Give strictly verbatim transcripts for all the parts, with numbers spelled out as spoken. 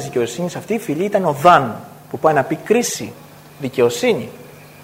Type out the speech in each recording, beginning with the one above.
δικαιοσύνης αυτή η φυλή ήταν ο Δαν, που πάει να πει κρίση, δικαιοσύνη.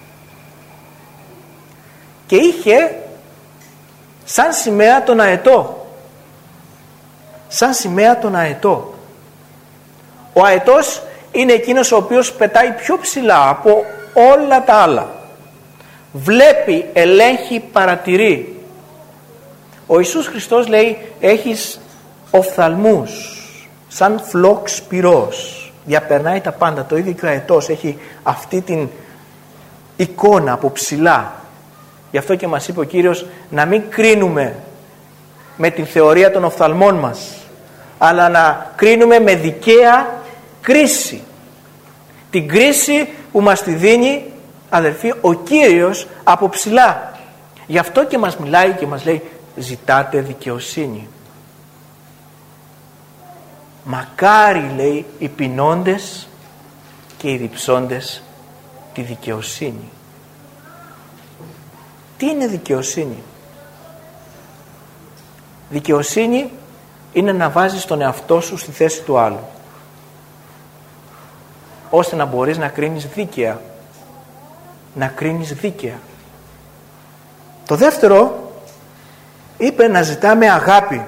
Και είχε σαν σημαία τον αετό. Σαν σημαία τον αετό. Ο αετός είναι εκείνος ο οποίος πετάει πιο ψηλά από όλα τα άλλα. Βλέπει, ελέγχει, παρατηρεί. Ο Ιησούς Χριστός λέει, έχεις οφθαλμούς σαν φλόξ πυρός, διαπερνάει τα πάντα. Το ίδιο και ο αετός έχει αυτή την εικόνα από ψηλά. Γι' αυτό και μας είπε ο Κύριος να μην κρίνουμε με την θεωρία των οφθαλμών μας, αλλά να κρίνουμε με δικαία κρίση. Την κρίση που μας τη δίνει, αδελφοί, ο Κύριος από ψηλά. Γι' αυτό και μας μιλάει και μας λέει, ζητάτε δικαιοσύνη. Μακάρι, λέει, οι πεινώντες και οι διψώντες τη δικαιοσύνη. Τι είναι δικαιοσύνη? Δικαιοσύνη είναι να βάζεις τον εαυτό σου στη θέση του άλλου, ώστε να μπορείς να κρίνεις δίκαια. Να κρίνεις δίκαια. Το δεύτερο είπε να ζητάμε αγάπη.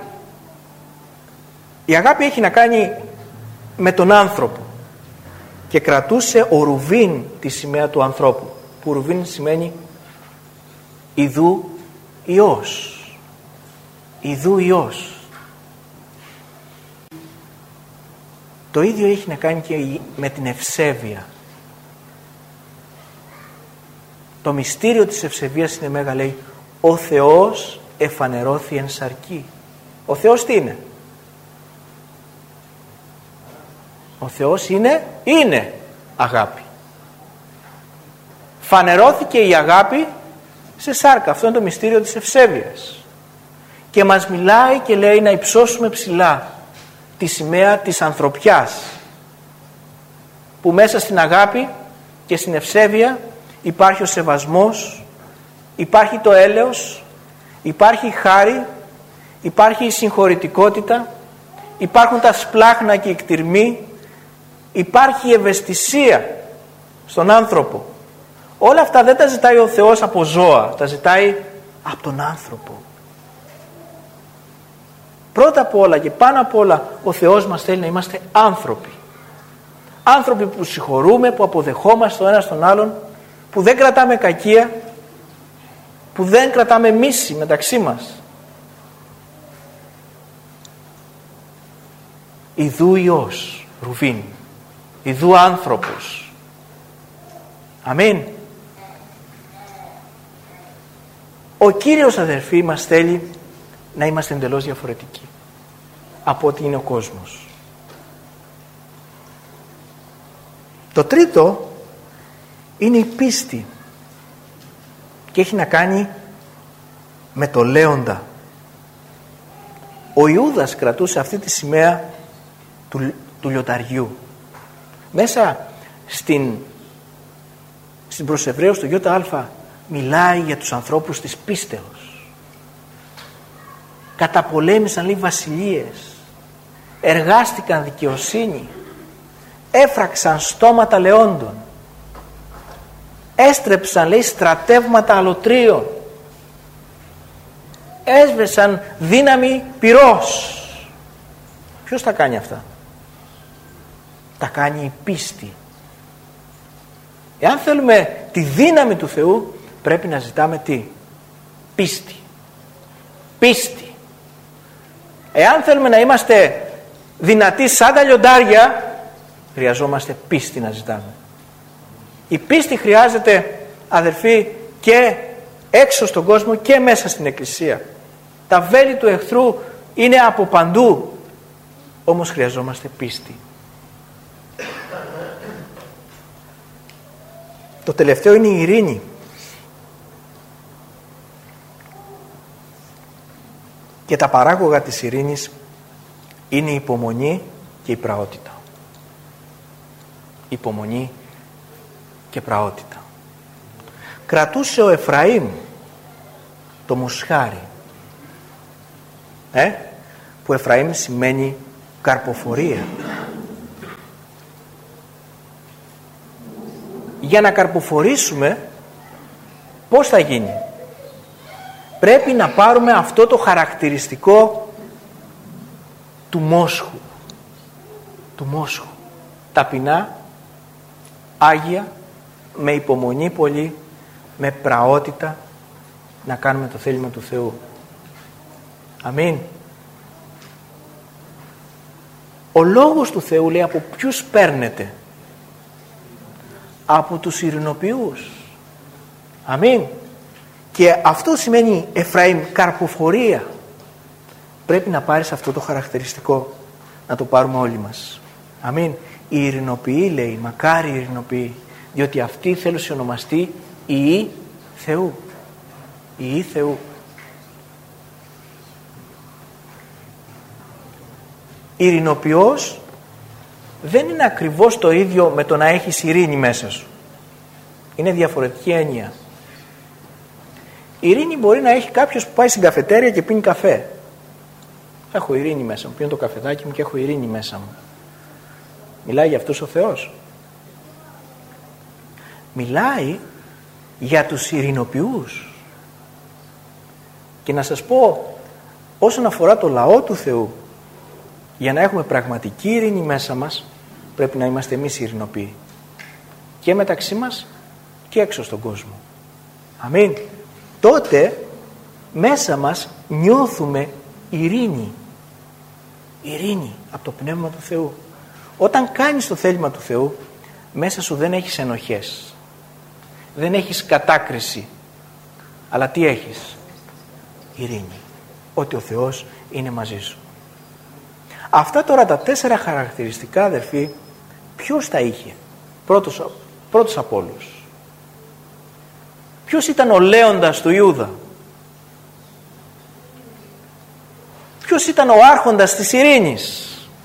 Η αγάπη έχει να κάνει με τον άνθρωπο και κρατούσε ο Ρουβήν τη σημαία του ανθρώπου, που Ρουβήν σημαίνει ιδού Υιός. Ιδού Υιός. Το ίδιο έχει να κάνει και με την ευσέβεια. Το μυστήριο της ευσεβίας είναι μέγα, λέει, ο Θεός εφανερώθη εν σαρκί. Ο Θεός τι είναι? Ο Θεός είναι, είναι αγάπη. Φανερώθηκε η αγάπη σε σάρκα. Αυτό είναι το μυστήριο της ευσέβειας. Και μας μιλάει και λέει να υψώσουμε ψηλά τη σημαία της ανθρωπιάς, που μέσα στην αγάπη και στην ευσέβεια υπάρχει ο σεβασμός, υπάρχει το έλεος, υπάρχει η χάρη, υπάρχει η συγχωρητικότητα, υπάρχουν τα σπλάχνα και οι κτηρμοί, υπάρχει η ευαισθησία στον άνθρωπο. Όλα αυτά δεν τα ζητάει ο Θεός από ζώα, τα ζητάει από τον άνθρωπο. Πρώτα απ' όλα και πάνω απ' όλα ο Θεός μας θέλει να είμαστε άνθρωποι. Άνθρωποι που συγχωρούμε, που αποδεχόμαστε το ένα στον άλλον, που δεν κρατάμε κακία, που δεν κρατάμε μίση μεταξύ μας. Ιδού Υιός, Ρουβήν, ιδού άνθρωπος. Αμήν. Ο Κύριος, αδερφοί, μας θέλει να είμαστε εντελώς διαφορετικοί από ό,τι είναι ο κόσμος. Το τρίτο είναι η πίστη και έχει να κάνει με το λέοντα. Ο Ιούδας κρατούσε αυτή τη σημαία του, του λιωταριού. Μέσα στην, στην προς Εβραίους, το ΙΑ, μιλάει για τους ανθρώπους της πίστεως. Καταπολέμησαν, λέει, βασιλείες, εργάστηκαν δικαιοσύνη, έφραξαν στόματα λεόντων, έστρεψαν, λέει, στρατεύματα αλωτρίων, έσβεσαν δύναμη πυρός. Ποιος τα κάνει αυτά? Τα κάνει η πίστη. Εάν θέλουμε τη δύναμη του Θεού, πρέπει να ζητάμε τι? Πίστη. Πίστη. Εάν θέλουμε να είμαστε δυνατοί σαν τα λιοντάρια, χρειαζόμαστε πίστη να ζητάμε. Η πίστη χρειάζεται, αδερφοί, και έξω στον κόσμο και μέσα στην εκκλησία. Τα βέλη του εχθρού είναι από παντού, όμως χρειαζόμαστε πίστη. Το τελευταίο είναι η ειρήνη. Και τα παράγωγα της ειρήνης είναι η υπομονή και η πραότητα. Υπομονή και πραότητα. Κρατούσε ο Εφραήμ το μοσχάρι. Ε? Που Εφραήμ σημαίνει καρποφορία. για να καρποφορήσουμε, πώς θα γίνει? Πρέπει να πάρουμε αυτό το χαρακτηριστικό του μόσχου. Του μόσχου. Ταπεινά, άγια, με υπομονή πολύ, με πραότητα, να κάνουμε το θέλημα του Θεού. Αμήν. Ο λόγος του Θεού, λέει, από ποιους παίρνεται? Από τους ειρηνοποιούς. Αμήν. Και αυτό σημαίνει, Εφραήμ, καρποφορία. Πρέπει να πάρεις αυτό το χαρακτηριστικό, να το πάρουμε όλοι μας. Αμήν. Οι ειρηνοποιοί, λέει, μακάρι οι ειρηνοποιοί, διότι αυτοί θέλουν σε ονομαστεί Υιοί Θεού. Υιοί Θεού. Ειρηνοποιός δεν είναι ακριβώς το ίδιο με το να έχεις ειρήνη μέσα σου. Είναι διαφορετική έννοια. Η ειρήνη μπορεί να έχει κάποιος που πάει στην καφετέρια και πίνει καφέ. Έχω ειρήνη μέσα μου, πίνω το καφεδάκι μου και έχω ειρήνη μέσα μου. Μιλάει για αυτούς ο Θεός? Μιλάει για τους ειρηνοποιούς. Και να σας πω, όσον αφορά το λαό του Θεού, για να έχουμε πραγματική ειρήνη μέσα μας, πρέπει να είμαστε εμείς ειρηνοποιοί. Και μεταξύ μας και έξω στον κόσμο. Αμήν. Τότε μέσα μας νιώθουμε ειρήνη. Ειρήνη από το Πνεύμα του Θεού. Όταν κάνεις το θέλημα του Θεού, μέσα σου δεν έχεις ενοχές. Δεν έχεις κατάκριση. Αλλά τι έχεις? Ειρήνη. Ότι ο Θεός είναι μαζί σου. Αυτά τώρα τα τέσσερα χαρακτηριστικά, αδερφοί, ποιος τα είχε? Πρώτος, πρώτος από όλους. Ποιος ήταν ο λέοντας του Ιούδα? Ποιος ήταν ο άρχοντας της ειρήνης?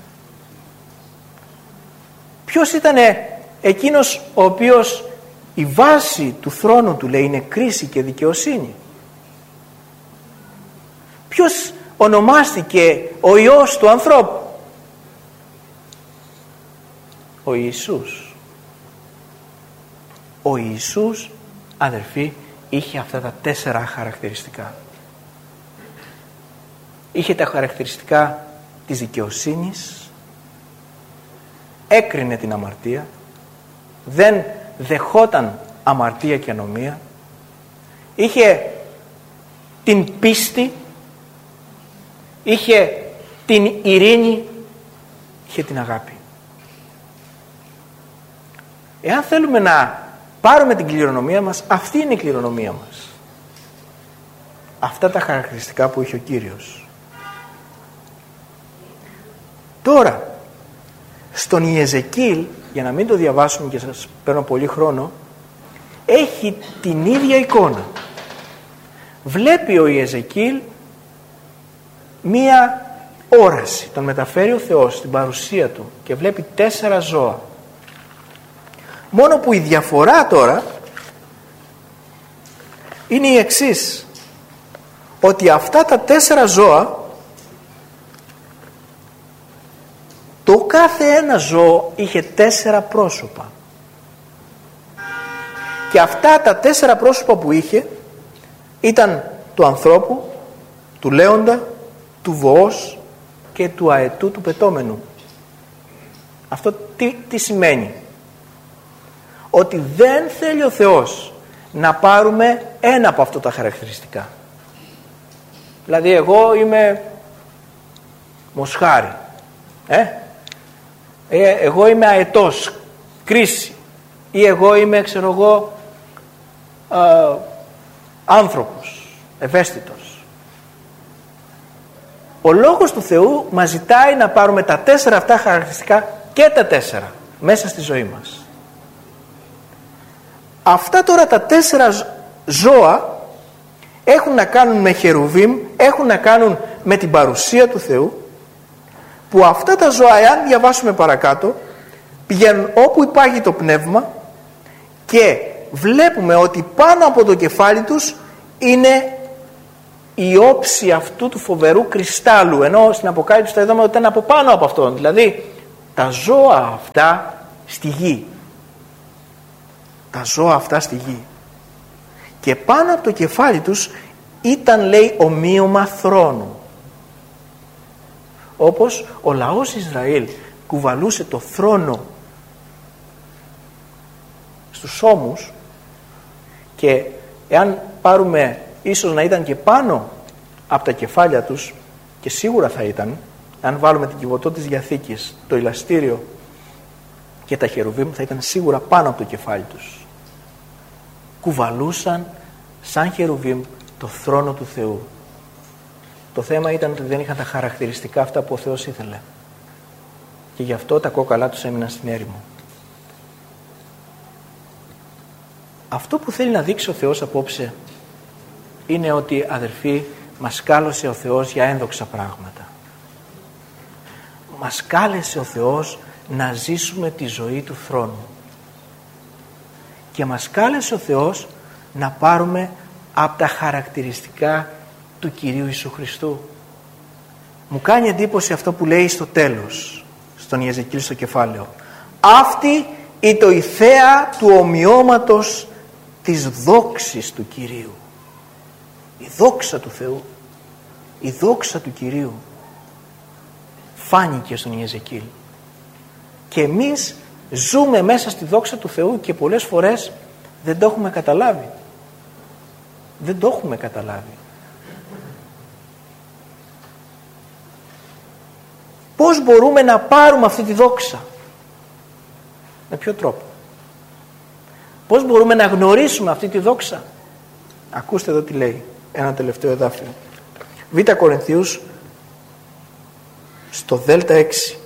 Ποιος ήταν εκείνος ο οποίος η βάση του θρόνου του, λέει, είναι κρίση και δικαιοσύνη? Ποιος ονομάστηκε ο Υιός του ανθρώπου? Ο Ιησούς. Ο Ιησούς, αδερφοί, είχε αυτά τα τέσσερα χαρακτηριστικά. Είχε τα χαρακτηριστικά της δικαιοσύνης, έκρινε την αμαρτία, δεν δεχόταν αμαρτία και ανομία, είχε την πίστη, είχε την ειρήνη, είχε την αγάπη. Εάν θέλουμε να πάρουμε την κληρονομία μας, αυτή είναι η κληρονομία μας. Αυτά τα χαρακτηριστικά που είχε ο Κύριος. Τώρα, στον Ιεζεκίλ, για να μην το διαβάσουμε και σας παίρνω πολύ χρόνο, έχει την ίδια εικόνα. Βλέπει ο Ιεζεκίλ μία όραση, τον μεταφέρει ο Θεός στην παρουσία του και βλέπει τέσσερα ζώα. Μόνο που η διαφορά τώρα είναι η εξής, ότι αυτά τα τέσσερα ζώα, το κάθε ένα ζώο είχε τέσσερα πρόσωπα. Και αυτά τα τέσσερα πρόσωπα που είχε ήταν του ανθρώπου, του λέοντα, του βοός και του αετού του πετώμενου. Αυτό τι, τι σημαίνει? Ότι δεν θέλει ο Θεός να πάρουμε ένα από αυτά τα χαρακτηριστικά. Δηλαδή εγώ είμαι μοσχάρι, ε? ε εγώ είμαι αετός, κρίση, ή εγώ είμαι, ξέρω εγώ, ε, άνθρωπος, ευαίσθητος. Ο λόγος του Θεού μας ζητάει να πάρουμε τα τέσσερα αυτά χαρακτηριστικά και τα τέσσερα μέσα στη ζωή μας. Αυτά τώρα τα τέσσερα ζώα έχουν να κάνουν με χερουβίμ, έχουν να κάνουν με την παρουσία του Θεού, που αυτά τα ζώα, εάν διαβάσουμε παρακάτω, πηγαίνουν όπου υπάρχει το πνεύμα και βλέπουμε ότι πάνω από το κεφάλι τους είναι η όψη αυτού του φοβερού κρυστάλλου, ενώ στην Αποκάλυψη θα είδαμε ότι ήταν από πάνω από αυτόν, δηλαδή τα ζώα αυτά στη γη. τα ζώα αυτά στη γη. Και πάνω από το κεφάλι τους ήταν, λέει, ομοίωμα θρόνου. Όπως ο λαός Ισραήλ κουβαλούσε το θρόνο στους ώμους, και εάν πάρουμε, ίσως να ήταν και πάνω από τα κεφάλια τους, και σίγουρα θα ήταν, αν βάλουμε την κυβωτό της Διαθήκης, το ηλαστήριο και τα χερουβίμ, θα ήταν σίγουρα πάνω από το κεφάλι τους. Κουβαλούσαν σαν χερουβίμ το θρόνο του Θεού. Το θέμα ήταν ότι δεν είχαν τα χαρακτηριστικά αυτά που ο Θεός ήθελε. Και γι' αυτό τα κόκαλά τους έμειναν στην έρημο. Αυτό που θέλει να δείξει ο Θεός απόψε είναι ότι, αδερφοί, μας κάλεσε ο Θεός για ένδοξα πράγματα. Μας κάλεσε ο Θεός να ζήσουμε τη ζωή του θρόνου. Και μας κάλεσε ο Θεός να πάρουμε από τα χαρακτηριστικά του Κυρίου Ιησού Χριστού. Μου κάνει εντύπωση αυτό που λέει στο τέλος, στον Ιεζεκίελ στο κεφάλαιο. Αυτή η το η θέα του ομοιώματος της δόξης του Κυρίου. Η δόξα του Θεού, η δόξα του Κυρίου φάνηκε στον Ιεζεκίελ. Και εμείς ζούμε μέσα στη δόξα του Θεού και πολλές φορές δεν το έχουμε καταλάβει. Δεν το έχουμε καταλάβει. Πώς μπορούμε να πάρουμε αυτή τη δόξα? Με ποιο τρόπο? Πώς μπορούμε να γνωρίσουμε αυτή τη δόξα? Ακούστε εδώ τι λέει, ένα τελευταίο εδάφιο. Β' Κορινθίους στο Δέλτα έξι.